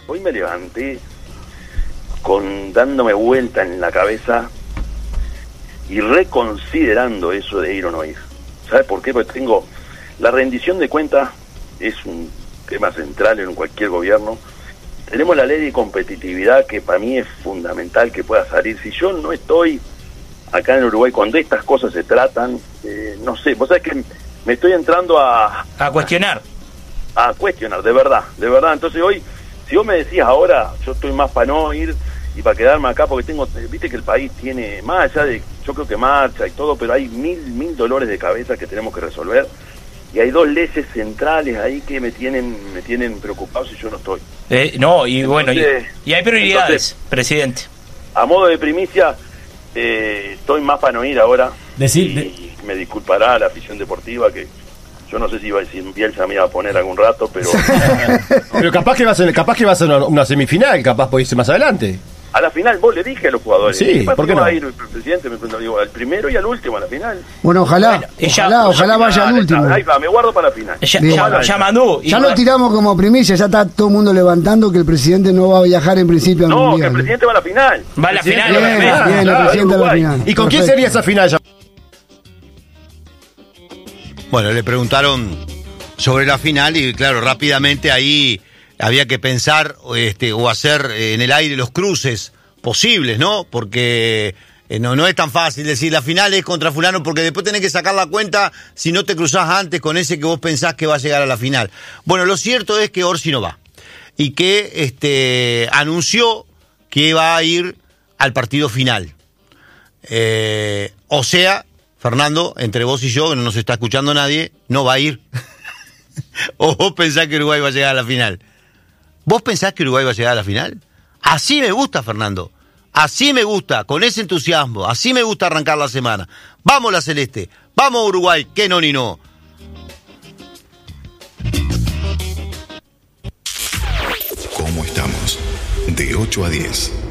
hoy me levanté dándome vuelta en la cabeza y reconsiderando eso de ir o no ir. ¿Sabes por qué? Porque la rendición de cuentas es un tema central en cualquier gobierno. Tenemos la ley de competitividad, que para mí es fundamental que pueda salir. Si yo no estoy acá en Uruguay cuando estas cosas se tratan, no sé, vos sabés que me estoy entrando a cuestionar. A cuestionar, de verdad. Entonces hoy, si vos me decías ahora, yo estoy más para no ir y para quedarme acá, porque viste que el país tiene, más allá de, yo creo que marcha y todo, pero hay mil dolores de cabeza que tenemos que resolver, y hay dos leyes centrales ahí que me tienen preocupado si yo no estoy. Bueno, y hay prioridades, presidente. A modo de primicia, estoy más para no ir ahora. Me disculpará la afición deportiva, que yo no sé si Bielsa me iba a poner algún rato, pero pero capaz que va a ser una semifinal, capaz puede irse más adelante. A la final, vos le dije a los jugadores. Sí, ¿por qué no? Va a ir el presidente, me digo, al primero y al último, a la final. Bueno, ojalá vaya al último. Ahí va, me guardo para la final. Ya lo tiramos como primicia, ya está todo el mundo levantando que el presidente no va a viajar en principio al mundial. No, que el presidente va a la final. Va a la final. Bien, el presidente va a la final. ¿Y con quién sería esa final? Bueno, le preguntaron sobre la final y claro, rápidamente ahí había que pensar o hacer en el aire los cruces posibles, ¿no? Porque no es tan fácil decir la final es contra fulano, porque después tenés que sacar la cuenta si no te cruzás antes con ese que vos pensás que va a llegar a la final. Bueno, lo cierto es que Orsi no va y que anunció que va a ir al partido final. O sea, Fernando, entre vos y yo, que no nos está escuchando nadie, no va a ir. ¿O vos pensás que Uruguay va a llegar a la final? ¿Vos pensás que Uruguay va a llegar a la final? Así me gusta, Fernando. Así me gusta, con ese entusiasmo. Así me gusta arrancar la semana. Vamos la Celeste. Vamos Uruguay, que no ni no. ¿Cómo estamos? De 8 a 10.